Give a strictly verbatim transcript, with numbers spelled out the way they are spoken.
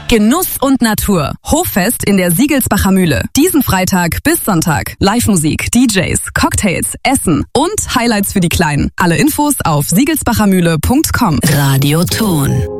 Genuss und Natur. Hoffest in der Siegelsbacher Mühle. Diesen Freitag bis Sonntag. Live-Musik, D Js, Cocktails, Essen und Highlights für die Kleinen. Alle Infos auf siegelsbachermühle punkt com. Radioton.